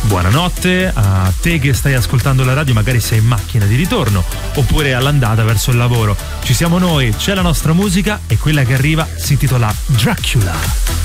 Buonanotte a te che stai ascoltando la radio, magari sei in macchina di ritorno oppure all'andata verso il lavoro. Ci siamo noi, c'è la nostra musica e quella che arriva si intitola Dracula.